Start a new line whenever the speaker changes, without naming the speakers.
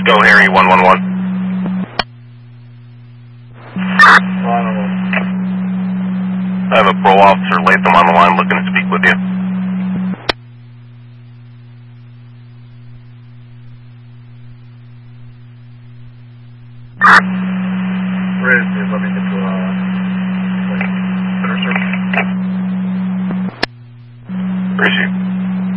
Go Harry 111. I have a parole officer Latham on the line looking to speak with you.
Where is he? Let me get to center service.
Where is she?